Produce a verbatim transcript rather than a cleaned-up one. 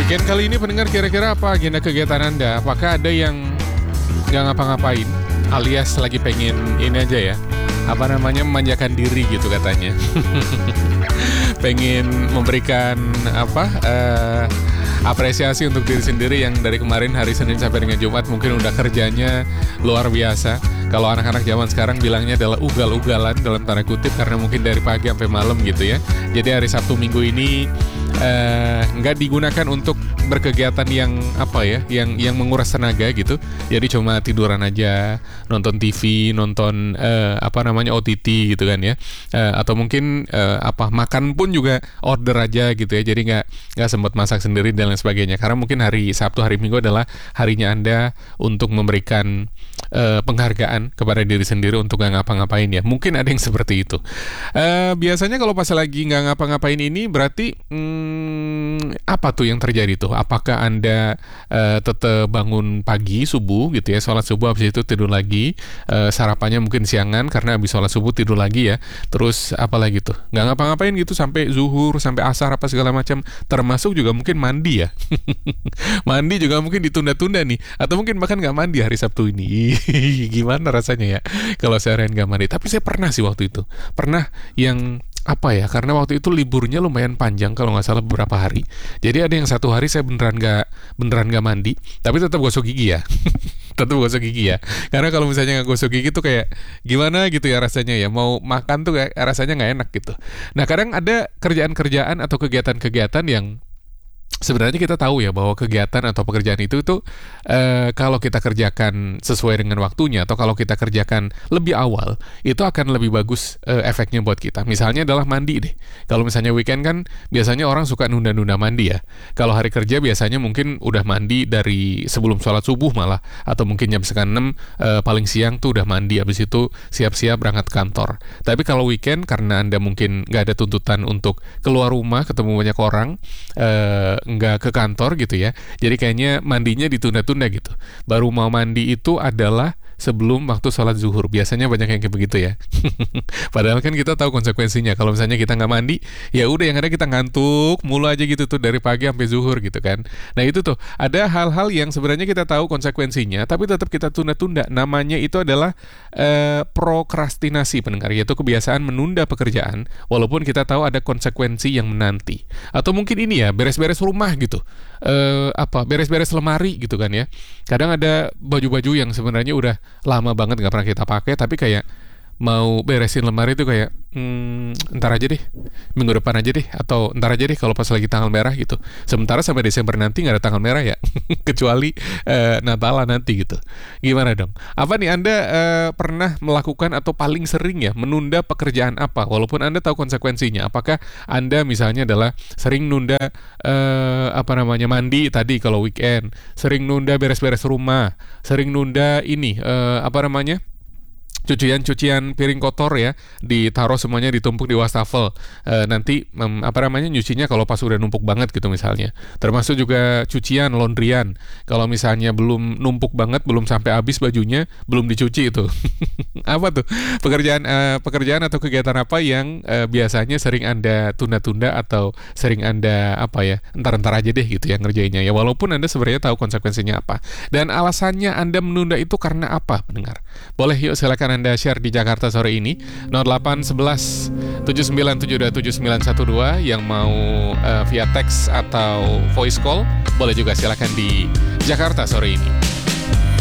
Weekend kali ini pendengar, kira-kira apa agenda kegiatan Anda? Apakah ada yang nggak ngapa-ngapain alias lagi pengen ini aja ya, apa namanya, memanjakan diri gitu katanya. Pengen memberikan apa uh, apresiasi untuk diri sendiri yang dari kemarin hari Senin sampai dengan Jumat mungkin udah kerjanya luar biasa. Kalau anak-anak zaman sekarang bilangnya adalah ugal-ugalan dalam tanda kutip, karena mungkin dari pagi sampai malam gitu ya. Jadi hari Sabtu Minggu ini uh, nggak digunakan untuk berkegiatan yang apa ya, yang yang menguras tenaga gitu. Jadi cuma tiduran aja, nonton T V, nonton uh, apa namanya O T T gitu kan ya. Uh, atau mungkin uh, apa makan pun juga order aja gitu ya. Jadi nggak nggak sempat masak sendiri dan lain sebagainya. Karena mungkin hari Sabtu, hari Minggu adalah harinya Anda untuk memberikan uh, penghargaan kepada diri sendiri untuk nggak ngapa-ngapain ya. Mungkin ada yang seperti itu. Uh, biasanya kalau pas lagi nggak ngapa-ngapain ini berarti hmm, apa tuh yang terjadi tuh? Apakah Anda uh, tetap bangun pagi subuh gitu ya, sholat subuh, habis itu tidur lagi, uh, sarapannya mungkin siangan karena habis sholat subuh tidur lagi ya, terus apa lagi tuh, nggak ngapa-ngapain gitu sampai zuhur, sampai asar apa segala macam, termasuk juga mungkin mandi ya. Mandi juga mungkin ditunda-tunda nih, atau mungkin bahkan nggak mandi hari Sabtu ini. Gimana rasanya ya kalau seharian nggak mandi? Tapi saya pernah sih waktu itu, pernah yang apa ya, karena waktu itu liburnya lumayan panjang kalau nggak salah beberapa hari. Jadi ada yang satu hari saya beneran nggak beneran nggak mandi, tapi tetap gosok gigi ya. Tetap gosok gigi ya. Karena kalau misalnya nggak gosok gigi tuh kayak gimana gitu ya rasanya ya. Mau makan tuh kayak rasanya nggak enak gitu. Nah kadang ada kerjaan-kerjaan atau kegiatan-kegiatan yang sebenarnya kita tahu ya bahwa kegiatan atau pekerjaan itu tuh e, kalau kita kerjakan sesuai dengan waktunya atau kalau kita kerjakan lebih awal itu akan lebih bagus e, efeknya buat kita. Misalnya adalah mandi deh. Kalau misalnya weekend kan biasanya orang suka nunda-nunda mandi ya. Kalau hari kerja biasanya mungkin udah mandi dari sebelum sholat subuh malah, atau mungkin jam setengah enam e, paling siang tuh udah mandi, habis itu siap-siap berangkat kantor. Tapi kalau weekend karena Anda mungkin nggak ada tuntutan untuk keluar rumah ketemu banyak orang, e, nggak ke kantor gitu ya, jadi kayaknya mandinya ditunda-tunda gitu. Baru mau mandi itu adalah sebelum waktu sholat zuhur. Biasanya banyak yang kayak begitu ya. Padahal kan kita tahu konsekuensinya. Kalau misalnya kita nggak mandi, ya udah yang ada kita ngantuk mulu aja gitu tuh dari pagi sampai zuhur gitu kan. Nah itu tuh ada hal-hal yang sebenarnya kita tahu konsekuensinya, tapi tetap kita tunda-tunda. Namanya itu adalah eh, prokrastinasi pendengar, yaitu kebiasaan menunda pekerjaan walaupun kita tahu ada konsekuensi yang menanti. Atau mungkin ini ya, beres-beres rumah gitu. Eh, apa beres-beres lemari gitu kan ya. Kadang ada baju-baju yang sebenarnya udah lama banget nggak pernah kita pakai, tapi kayak mau beresin lemari itu kayak hmm, entar aja deh, minggu depan aja deh, atau entar aja deh kalau pas lagi tanggal merah gitu. Sementara sampai Desember nanti nggak ada tanggal merah ya, kecuali uh, Natalan nanti gitu. Gimana dong? Apa nih Anda uh, pernah melakukan atau paling sering ya menunda pekerjaan apa? Walaupun Anda tahu konsekuensinya. Apakah Anda misalnya adalah sering nunda uh, apa namanya mandi tadi kalau weekend, sering nunda beres-beres rumah, sering nunda ini uh, apa namanya? cucian-cucian piring kotor ya, ditaruh semuanya ditumpuk di wastafel. E, nanti mem, apa namanya nyucinya kalau pas udah numpuk banget gitu misalnya. Termasuk juga cucian, laundryan. Kalau misalnya belum numpuk banget, belum sampai habis bajunya, belum dicuci itu. Apa tuh? Pekerjaan e, pekerjaan atau kegiatan apa yang e, biasanya sering Anda tunda-tunda atau sering Anda apa ya, entar-entar aja deh gitu ya ngerjainnya ya, walaupun Anda sebenarnya tahu konsekuensinya apa. Dan alasannya Anda menunda itu karena apa, pendengar? Boleh yuk silakan Anda share di Jakarta sore ini nol delapan satu satu tujuh sembilan tujuh dua tujuh sembilan satu dua. Yang mau uh, via teks atau voice call boleh juga silakan di Jakarta sore ini.